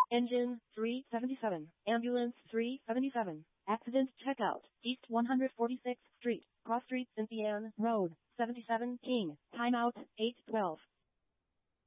Engine 377. Ambulance 377. Accident checkout. East 146th Street. Cross Street, Cynthiana Road. 77 King. Timeout 812.